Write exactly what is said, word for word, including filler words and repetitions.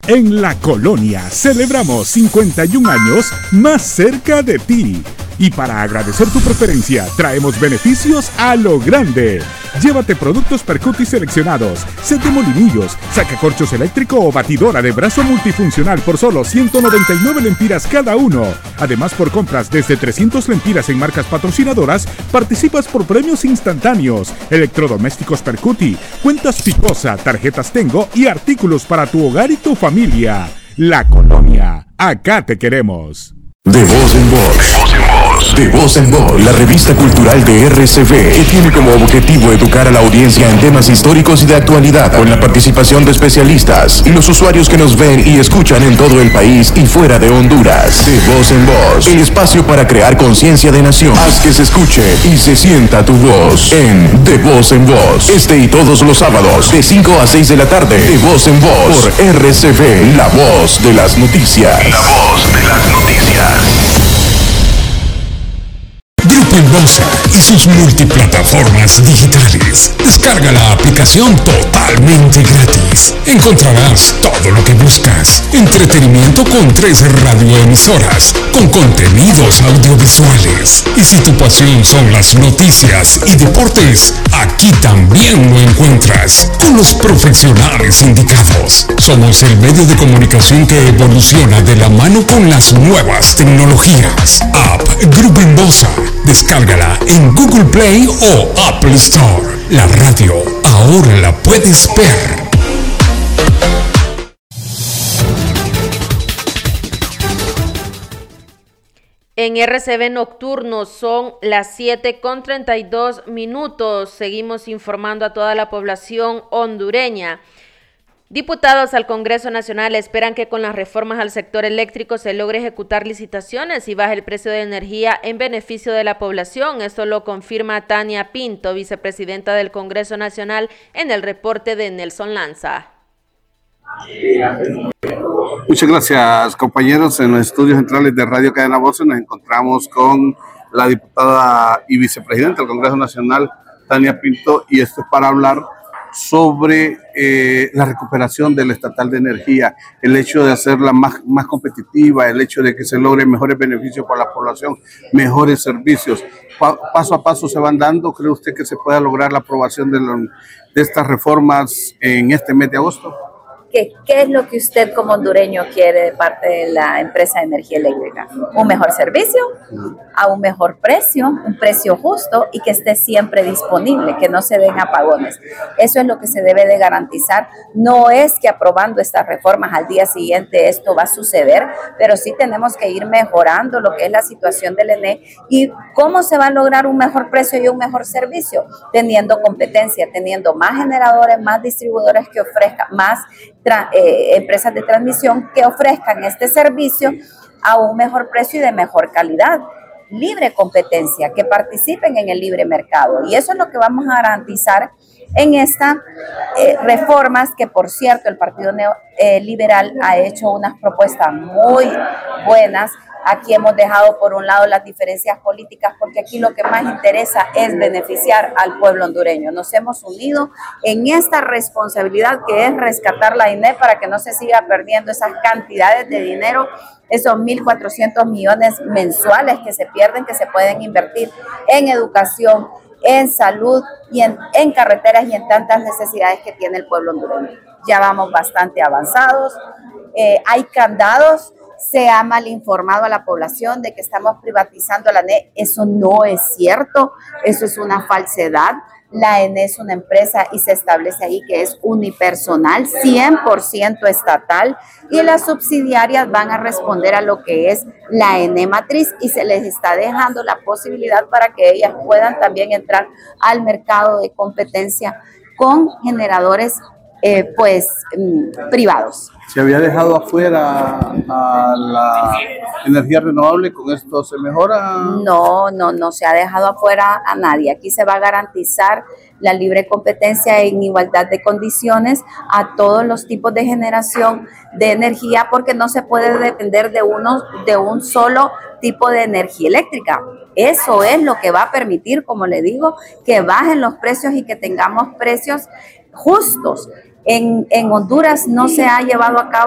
En La Colonia celebramos cincuenta y un años más cerca de ti. Y para agradecer tu preferencia, traemos beneficios a lo grande. Llévate productos Percuti seleccionados, set de molinillos, sacacorchos eléctrico o batidora de brazo multifuncional por solo ciento noventa y nueve lempiras cada uno. Además, por compras desde trescientas lempiras en marcas patrocinadoras, participas por premios instantáneos, electrodomésticos Percuti, cuentas Picosa, tarjetas Tengo y artículos para tu hogar y tu familia. La Colonia, acá te queremos. De voz en voz. De voz en voz, la revista cultural de R C V, que tiene como objetivo educar a la audiencia en temas históricos y de actualidad, con la participación de especialistas y los usuarios que nos ven y escuchan en todo el país y fuera de Honduras. De voz en voz, el espacio para crear conciencia de nación. Haz que se escuche y se sienta tu voz en De voz en voz. Este y todos los sábados, de cinco a seis de la tarde, De voz en voz, por R C V, la voz de las noticias. La voz de las noticias. Grupo Inbosa y sus multiplataformas digitales. Descarga la aplicación totalmente gratis. Encontrarás todo lo que buscas. Entretenimiento con tres radioemisoras, con contenidos audiovisuales. Y si tu pasión son las noticias y deportes, aquí también lo encuentras, con los profesionales indicados. Somos el medio de comunicación que evoluciona de la mano con las nuevas tecnologías. App Grupo Inbosa. Descárgala en Google Play o Apple Store. La radio ahora la puedes ver. En R C V Nocturno son las siete con treinta y dos minutos. Seguimos informando a toda la población hondureña. Diputados al Congreso Nacional esperan que con las reformas al sector eléctrico se logre ejecutar licitaciones y baje el precio de energía en beneficio de la población. Esto lo confirma Tania Pinto, vicepresidenta del Congreso Nacional, en el reporte de Nelson Lanza. Muchas gracias, compañeros. En los estudios centrales de Radio Cadena Voces nos encontramos con la diputada y vicepresidenta del Congreso Nacional, Tania Pinto, y esto es para hablar sobre eh, la recuperación del estatal de energía, el hecho de hacerla más, más competitiva, el hecho de que se logren mejores beneficios para la población, mejores servicios. Pa, paso a paso se van dando. ¿Cree usted que se pueda lograr la aprobación de, lo, de estas reformas en este mes de agosto? ¿Qué, ¿Qué es lo que usted como hondureño quiere de parte de la empresa de energía eléctrica? Un mejor servicio, a un mejor precio, un precio justo y que esté siempre disponible, que no se den apagones. Eso es lo que se debe de garantizar. No es que aprobando estas reformas al día siguiente esto va a suceder, pero sí tenemos que ir mejorando lo que es la situación del E N E y cómo se va a lograr un mejor precio y un mejor servicio, teniendo competencia, teniendo más generadores, más distribuidores que ofrezcan, más Tra- eh, empresas de transmisión que ofrezcan este servicio a un mejor precio y de mejor calidad. Libre competencia, que participen en el libre mercado. Y eso es lo que vamos a garantizar en estas eh, reformas que, por cierto, el Partido Neo, eh, Liberal ha hecho unas propuestas muy buenas. Aquí hemos dejado por un lado las diferencias políticas porque aquí lo que más interesa es beneficiar al pueblo hondureño. Nos hemos unido en esta responsabilidad que es rescatar la I N E para que no se siga perdiendo esas cantidades de dinero, esos mil cuatrocientos millones mensuales que se pierden, que se pueden invertir en educación, en salud y en, en carreteras y en tantas necesidades que tiene el pueblo hondureño. Ya vamos bastante avanzados, eh, hay candados. Se ha mal informado a la población de que estamos privatizando la E N E. Eso no es cierto, eso es una falsedad. La E N E es una empresa y se establece ahí que es unipersonal, cien por ciento estatal, y las subsidiarias van a responder a lo que es la E N E matriz y se les está dejando la posibilidad para que ellas puedan también entrar al mercado de competencia con generadores eh, pues mm, privados. Se había dejado afuera a la energía renovable, ¿con esto se mejora? No, no, no se ha dejado afuera a nadie. Aquí se va a garantizar la libre competencia en igualdad de condiciones a todos los tipos de generación de energía, porque no se puede depender de uno, de un solo tipo de energía eléctrica. Eso es lo que va a permitir, como le digo, que bajen los precios y que tengamos precios justos. En, en Honduras no se ha llevado a cabo